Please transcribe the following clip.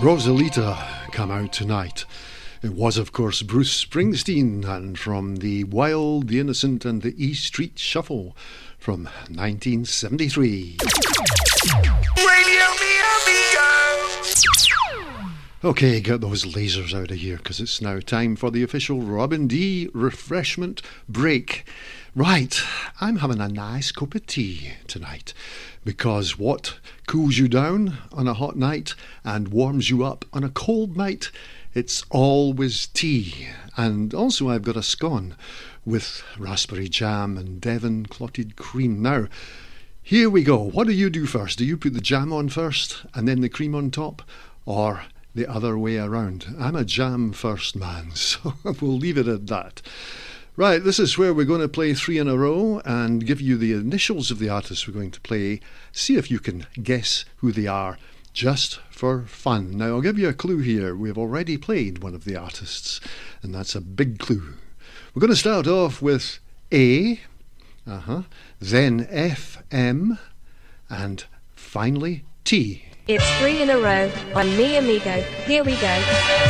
Rosalita come out tonight. It was, of course, Bruce Springsteen, and from The Wild, the Innocent and the E Street Shuffle from 1973. Radio me amigo. Okay, get those lasers out of here, because it's now time for the official Robin D refreshment break. Right, I'm having a nice cup of tea tonight, because what cools you down on a hot night and warms you up on a cold night? It's always tea. And also I've got a scone with raspberry jam and Devon clotted cream. Now, here we go. What do you do first? Do you put the jam on first and then the cream on top? Or the other way around? I'm a jam first man, so we'll leave it at that. Right, this is where we're going to play three in a row and give you the initials of the artists we're going to play. See if you can guess who they are, just for fun. Now, I'll give you a clue here. We've already played one of the artists, and that's a big clue. We're going to start off with A, then F, M, and finally T. It's three in a row on Me Amigo. Here we go.